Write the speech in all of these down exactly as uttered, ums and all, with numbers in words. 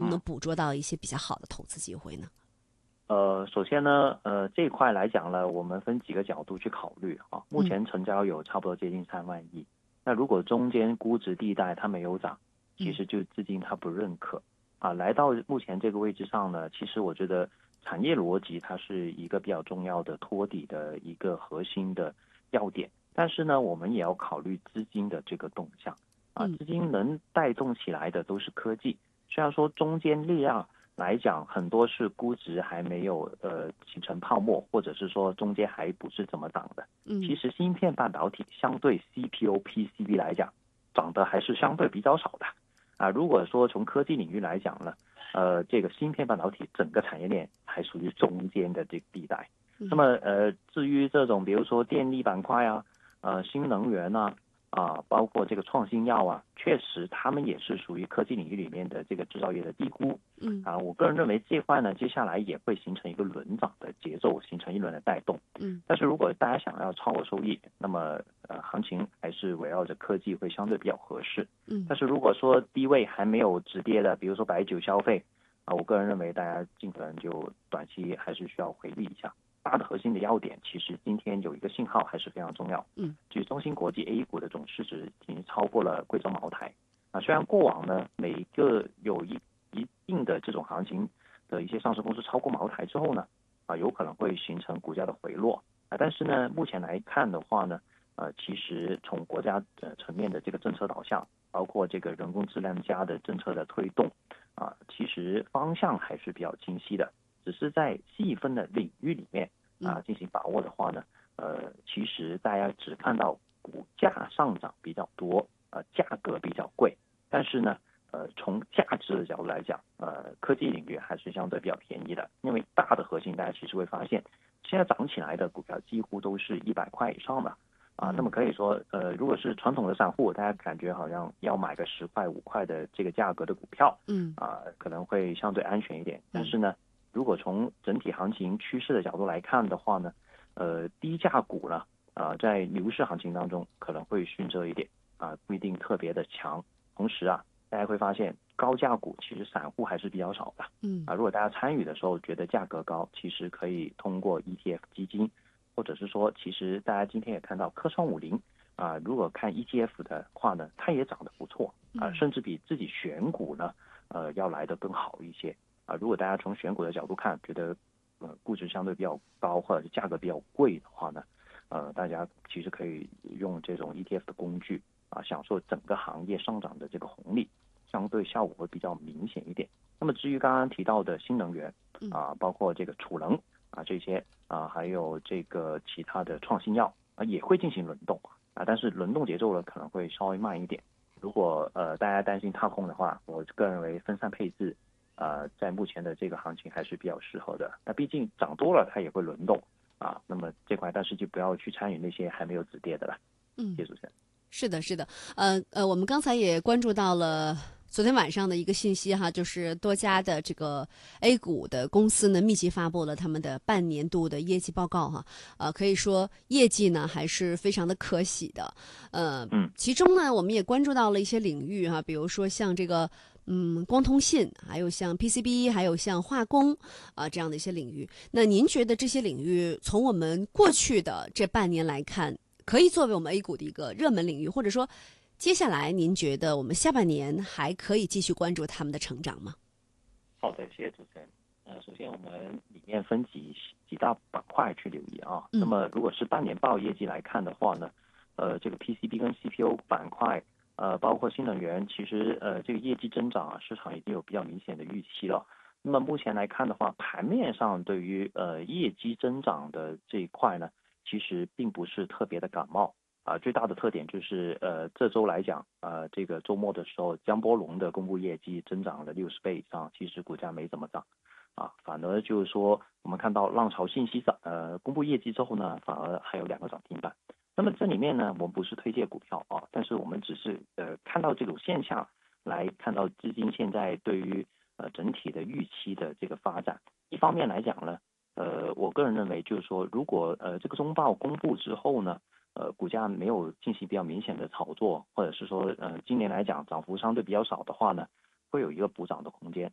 能捕捉到一些比较好的投资机会呢？ 呃，首先呢，呃，这一块来讲呢，我们分几个角度去考虑啊。目前成交有差不多接近三万亿，那如果中间估值地带它没有涨，其实就资金它不认可啊。来到目前这个位置上呢，其实我觉得产业逻辑它是一个比较重要的托底的一个核心的要点，但是呢，我们也要考虑资金的这个动向啊。资金能带动起来的都是科技，虽然说中间力量来讲，很多是估值还没有呃形成泡沫，或者是说中间还不是怎么涨的。 嗯， 其实芯片半导体相对 C P O、P C B 来讲，涨得还是相对比较少的啊。如果说从科技领域来讲呢，呃，这个芯片半导体整个产业链还属于中间的这个地带。那么呃，至于这种比如说电力板块啊，呃，新能源啊。啊，包括这个创新药啊，确实他们也是属于科技领域里面的这个制造业的低估。 嗯啊，我个人认为这块呢，接下来也会形成一个轮涨的节奏，形成一轮的带动。 嗯， 但是如果大家想要超额收益，那么呃，行情还是围绕着科技会相对比较合适。 嗯， 但是如果说低位还没有止跌的，比如说白酒消费啊，我个人认为大家尽可能就短期还是需要回避一下。大的核心的要点，其实今天有一个信号还是非常重要。 嗯， 据中芯国际 A 股的总市值已经超过了贵州茅台啊。虽然过往呢，每一个有一一定的这种行情的一些上市公司超过茅台之后呢，啊，有可能会形成股价的回落啊。但是呢，目前来看的话呢，呃，其实从国家呃层面的这个政策导向，包括这个人工智能加的政策的推动啊，其实方向还是比较清晰的。只是在细分的领域里面啊进行把握的话呢，呃，其实大家只看到股价上涨比较多，呃，价格比较贵，但是呢，呃，从价值的角度来讲，呃，科技领域还是相对比较便宜的，因为大的核心大家其实会发现，现在涨起来的股票几乎都是一百块以上的。啊，那么可以说，呃，如果是传统的散户，大家感觉好像要买个十块、五块的这个价格的股票， 嗯， 啊，可能会相对安全一点。但是呢，如果从整体行情趋势的角度来看的话呢，呃，低价股呢，啊、呃，在牛市行情当中可能会逊色一点啊、呃，不一定特别的强。同时啊，大家会发现高价股其实散户还是比较少的。 嗯啊，如果大家参与的时候觉得价格高，其实可以通过 E T F 基金，或者是说，其实大家今天也看到科创五零啊，如果看 E T F 的话呢，它也涨得不错啊，甚至比自己选股呢，呃，要来得更好一些。啊，如果大家从选股的角度看，觉得呃估值相对比较高或者是价格比较贵的话呢，呃，大家其实可以用这种 E T F 的工具啊，享受整个行业上涨的这个红利，相对效果会比较明显一点。那么至于刚刚提到的新能源啊，包括这个储能啊这些啊，还有这个其他的创新药啊，也会进行轮动啊，但是轮动节奏呢可能会稍微慢一点。如果呃大家担心踏空的话，我个人认为分散配置。呃，在目前的这个行情还是比较适合的。那毕竟涨多了，它也会轮动啊。那么这块，但是就不要去参与那些还没有止跌的了。 嗯， 谢主持人。 是的，是的，呃呃，我们刚才也关注到了昨天晚上的一个信息哈，就是多家的这个 A 股的公司呢，密集发布了他们的半年度的业绩报告哈，呃，可以说业绩呢还是非常的可喜的，呃， 嗯， 其中呢，我们也关注到了一些领域哈，比如说像这个。嗯，光通信，还有像 P C B， 还有像化工啊、呃、这样的一些领域。那您觉得这些领域从我们过去的这半年来看，可以作为我们 A 股的一个热门领域，或者说接下来您觉得我们下半年还可以继续关注他们的成长吗？ 好的，谢谢主持人。呃，首先我们里面分几几大板块去留意啊。 嗯、 那么如果是半年报业绩来看的话呢，呃，这个 P C B 跟 C P O 板块。呃，包括新能源，其实呃这个业绩增长啊，市场已经有比较明显的预期了。那么目前来看的话，盘面上对于呃业绩增长的这一块呢，其实并不是特别的感冒啊、呃。最大的特点就是呃这周来讲，呃这个周末的时候，江波龙的公布业绩增长了六十倍以上，其实股价没怎么涨啊，反而就是说我们看到浪潮信息涨呃公布业绩之后呢，反而还有两个涨停板。那么这里面呢，我们不是推荐股票啊，但是我们只是呃看到这种现象，来看到资金现在对于呃整体的预期的这个发展。一方面来讲呢，呃，我个人认为就是说，如果呃这个中报公布之后呢，呃股价没有进行比较明显的炒作，或者是说呃今年来讲涨幅相对比较少的话呢，会有一个补涨的空间。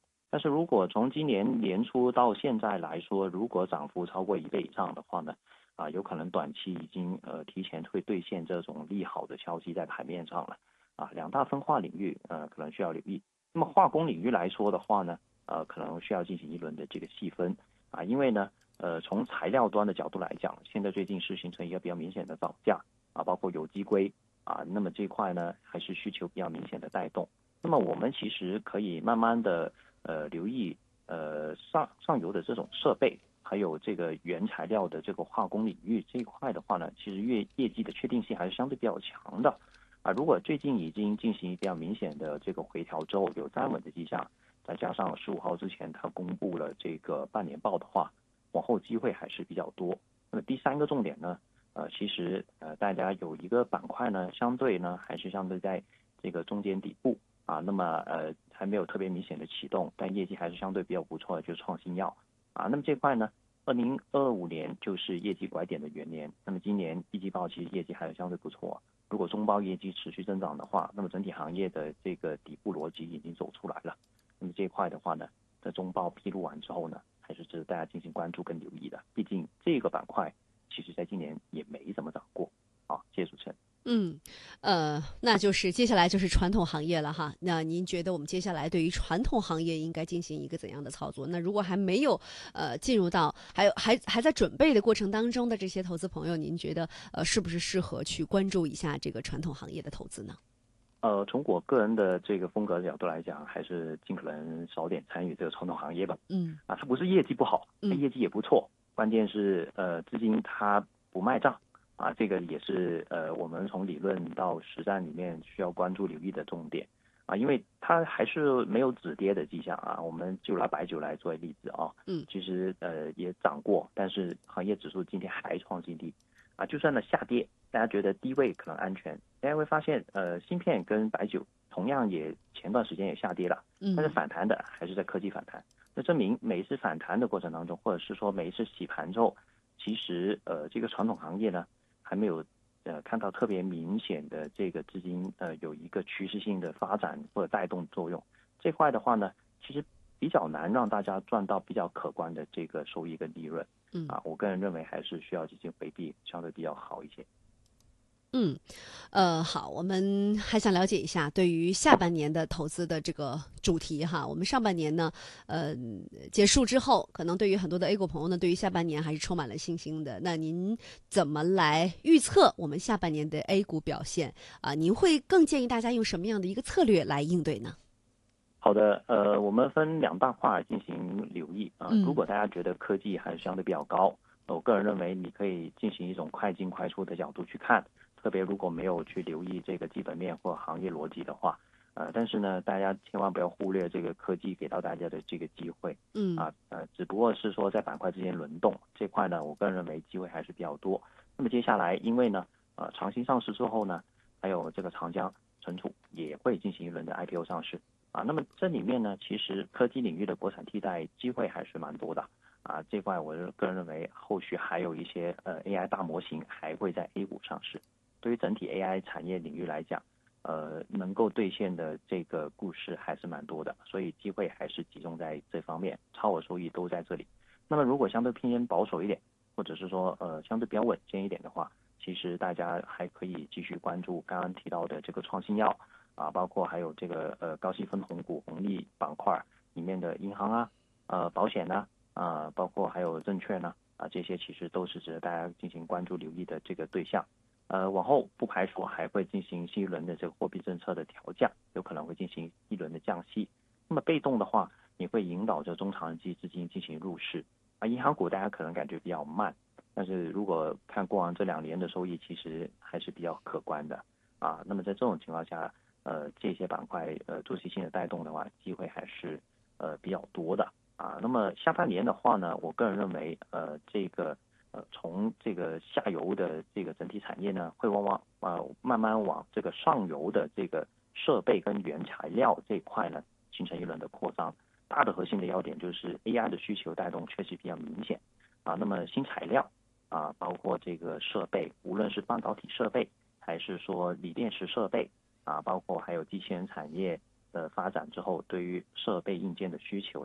是如果从今年年初到现在来说，如果涨幅超过一倍以上的话呢，啊，有可能短期已经呃提前会兑现这种利好的消息在盘面上了。啊，两大分化领域呃可能需要留意。那么化工领域来说的话呢，呃可能需要进行一轮的这个细分啊，因为呢呃从材料端的角度来讲，现在最近是形成一个比较明显的涨价啊，包括有机硅啊，那么这一块呢还是需求比较明显的带动。那么我们其实可以慢慢的呃留意呃上上游的这种设备，还有这个原材料的这个化工领域这一块的话呢，其实业业绩的确定性还是相对比较强的。啊，如果最近已经进行比较明显的这个回调之后，有站稳的迹象，再加上十五号之前它公布了这个半年报的话，往后机会还是比较多。那么第三个重点呢，呃，其实呃大家有一个板块呢，相对呢还是相对在这个中间底部啊，那么呃还没有特别明显的启动，但业绩还是相对比较不错的，就是创新药啊。那么这块呢，二零二五年就是业绩拐点的元年，那么今年一季报其实业绩还是相对不错。如果中报业绩持续增长的话，那么整体行业的这个底部逻辑已经走出来了。那么这一块的话呢，在中报披露完之后呢，还是值得大家进行关注跟留意的。毕竟这个板块其实在今年也没怎么涨过。好，谢谢主持人。 嗯，呃，那就是接下来就是传统行业了哈。那您觉得我们接下来对于传统行业应该进行一个怎样的操作？那如果还没有呃进入到还有还还在准备的过程当中的这些投资朋友，您觉得呃是不是适合去关注一下这个传统行业的投资呢？ 呃，从我个人的这个风格角度来讲，还是尽可能少点参与这个传统行业吧。 嗯啊，它不是业绩不好，它嗯业绩也不错，关键是呃资金它不卖账啊，这个也是呃我们从理论到实战里面需要关注留意的重点啊，因为它还是没有止跌的迹象啊。我们就拿白酒来作为例子啊， 嗯其实呃也涨过，但是行业指数今天还创新低啊，就算呢下跌，大家觉得低位可能安全，大家会发现呃芯片跟白酒同样也前段时间也下跌了，但是嗯反弹的还是在科技反弹。那证明每一次反弹的过程当中，或者是说每一次洗盘之后，其实呃这个传统行业呢还没有呃看到特别明显的这个资金呃有一个趋势性的发展或者带动作用。这块的话呢，其实比较难让大家赚到比较可观的这个收益跟利润。 嗯啊，我个人认为还是需要进行回避，相对比较好一些。 嗯，呃，好，我们还想了解一下对于下半年的投资的这个主题哈。我们上半年呢，呃，结束之后，可能对于很多的 A 股朋友呢，对于下半年还是充满了信心的。那您怎么来预测我们下半年的 A 股表现啊？您会更建议大家用什么样的一个策略来应对呢？ 好的，呃，我们分两大块进行留意啊。 嗯如果大家觉得科技还是相对比较高，我个人认为你可以进行一种快进快出的角度去看，特别如果没有去留意这个基本面或行业逻辑的话，呃，但是呢，大家千万不要忽略这个科技给到大家的这个机会嗯啊，呃，只不过是说在板块之间轮动这块呢，我个人认为机会还是比较多。那么接下来，因为呢，呃，长兴上市之后呢，还有这个长江存储也会进行一轮的 I P O 上市。啊，那么这里面呢，其实科技领域的国产替代机会还是蛮多的啊。这块我个人认为，后续还有一些呃 A I 大模型还会在 A 股上市。对于整体 A I 产业领域来讲，呃，能够兑现的这个故事还是蛮多的，所以机会还是集中在这方面，超额收益都在这里。那么如果相对偏保守一点，或者是说呃相对比较稳健一点的话，其实大家还可以继续关注刚刚提到的这个创新药。啊，包括还有这个呃高息分红股红利板块里面的银行啊、呃保险呐、啊，啊包括还有证券呢、啊，这些其实都是值得大家进行关注留意的这个对象。呃，往后不排除还会进行新一轮的这个货币政策的调降，有可能会进行一轮的降息。那么被动的话，你会引导着中长期资金进行入市。啊，银行股大家可能感觉比较慢，但是如果看过往这两年的收益，其实还是比较可观的。啊，那么在这种情况下，呃，这些板块呃周期性的带动的话，机会还是呃比较多的啊。那么下半年的话呢，我个人认为呃这个呃从这个下游的这个整体产业呢，会往往呃慢慢往这个上游的这个设备跟原材料这一块呢形成一轮的扩张。大的核心的要点就是 A I 的需求带动确实比较明显啊。那么新材料啊，包括这个设备，无论是半导体设备还是说锂电池设备。啊，包括还有机器人产业的发展之后，对于设备硬件的需求